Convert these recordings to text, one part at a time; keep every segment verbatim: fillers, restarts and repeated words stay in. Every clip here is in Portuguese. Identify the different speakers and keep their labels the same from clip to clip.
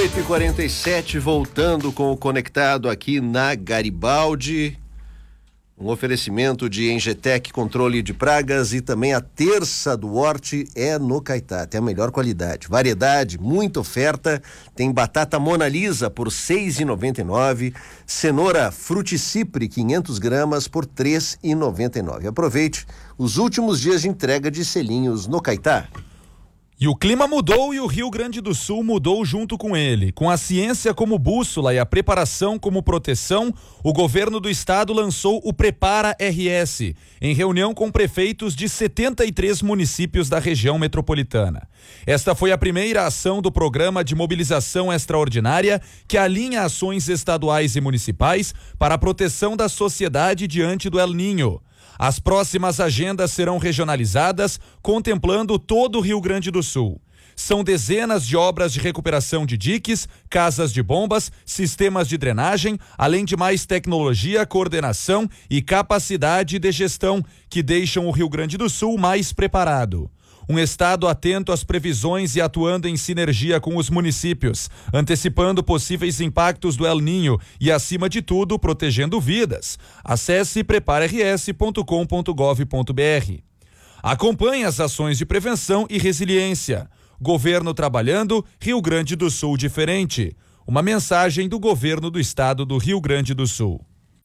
Speaker 1: oito e quarenta e sete, voltando com o Conectado aqui na Garibaldi. Um oferecimento de Engetec, controle de pragas, e também a terça do Horti é no Caetá. Tem a melhor qualidade, variedade, muita oferta. Tem batata Mona Lisa por seis reais e noventa e nove centavos, cenoura Fruticipre quinhentas gramas por três reais e noventa e nove centavos. Aproveite os últimos dias de entrega de selinhos no Caetá.
Speaker 2: E o clima mudou e o Rio Grande do Sul mudou junto com ele. Com a ciência como bússola e a preparação como proteção, o governo do estado lançou o Prepara R S, em reunião com prefeitos de setenta e três municípios da região metropolitana. Esta foi a primeira ação do programa de mobilização extraordinária que alinha ações estaduais e municipais para a proteção da sociedade diante do El Niño. As próximas agendas serão regionalizadas, contemplando todo o Rio Grande do Sul. São dezenas de obras de recuperação de diques, casas de bombas, sistemas de drenagem, além de mais tecnologia, coordenação e capacidade de gestão que deixam o Rio Grande do Sul mais preparado. Um estado atento às previsões e atuando em sinergia com os municípios, antecipando possíveis impactos do El Niño e, acima de tudo, protegendo vidas. Acesse prepara r s ponto com ponto gov ponto b r. Acompanhe as ações de prevenção e resiliência. Governo trabalhando, Rio Grande do Sul diferente. Uma mensagem do governo do estado do Rio Grande do Sul.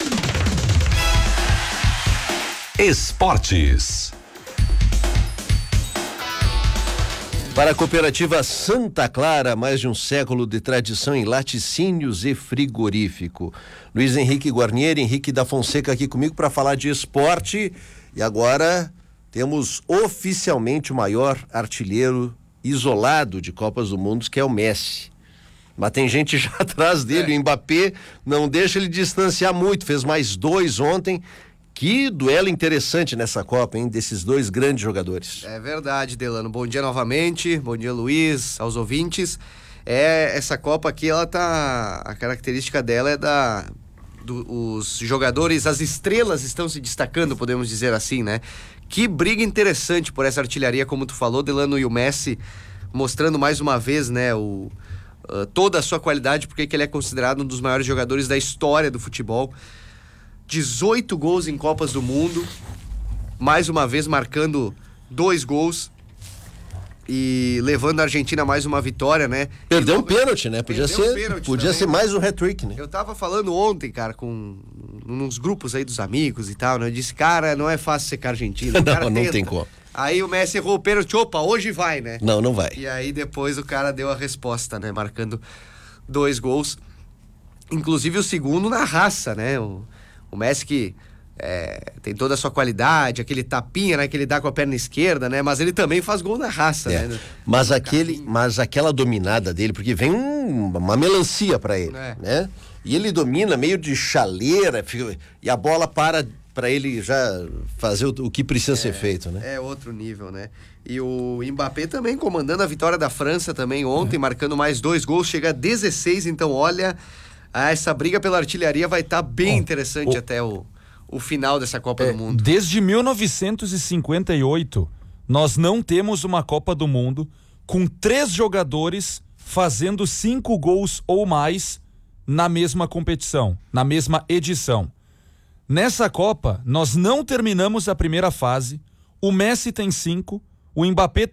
Speaker 3: Esportes.
Speaker 1: Para a cooperativa Santa Clara, mais de um século de tradição em laticínios e frigorífico. Luiz Henrique Guarnieri, Henrique da Fonseca aqui comigo para falar de esporte. E agora temos oficialmente o maior artilheiro isolado de Copas do Mundo, que é o Messi. Mas tem gente já atrás dele, é. O Mbappé não deixa ele distanciar muito, fez mais dois ontem. Que duelo interessante nessa Copa, hein? Desses dois grandes jogadores.
Speaker 4: É verdade, Delano. Bom dia novamente. Bom dia, Luiz, aos ouvintes. É, essa Copa aqui, ela tá... A característica dela é da... Do, os jogadores, as estrelas estão se destacando, podemos dizer assim, né? Que briga interessante por essa artilharia, como tu falou, Delano, e o Messi mostrando mais uma vez, né? O, uh, toda a sua qualidade, porque que ele é considerado um dos maiores jogadores da história do futebol. dezoito gols em Copas do Mundo, mais uma vez marcando dois gols e levando a Argentina mais uma vitória, né?
Speaker 1: Perdeu um pênalti, né? Podia ser,
Speaker 4: um pênalti
Speaker 1: podia
Speaker 4: também,
Speaker 1: ser
Speaker 4: né?
Speaker 1: mais um hat-trick, né?
Speaker 4: Eu tava falando ontem, cara, com nos grupos aí dos amigos e tal, né? Eu disse, cara, não é fácil secar a Argentina. O cara
Speaker 1: não, não
Speaker 4: tenta.
Speaker 1: tem como.
Speaker 4: Aí o Messi errou o pênalti, opa, hoje vai, né?
Speaker 1: Não, não vai.
Speaker 4: E aí depois o cara deu a resposta, né? Marcando dois gols. Inclusive o segundo na raça, né? O O Messi que é, tem toda a sua qualidade, aquele tapinha, né, que ele dá com a perna esquerda, né? Mas ele também faz gol na raça,
Speaker 1: é.
Speaker 4: né?
Speaker 1: Mas, aquele, mas aquela dominada dele, porque vem um, uma melancia pra ele, é. né? E ele domina meio de chaleira, e a bola para pra ele já fazer o, o que precisa é, ser feito, né?
Speaker 4: É outro nível, né? E o Mbappé também comandando a vitória da França também ontem, é. marcando mais dois gols, chega a dezesseis, então olha... Ah, essa briga pela artilharia vai estar tá bem oh, interessante oh, até o, o final dessa Copa é, do Mundo.
Speaker 2: Desde mil novecentos e cinquenta e oito, nós não temos uma Copa do Mundo com três jogadores fazendo cinco gols ou mais na mesma competição, na mesma edição. Nessa Copa, nós não terminamos a primeira fase, o Messi tem cinco, o Mbappé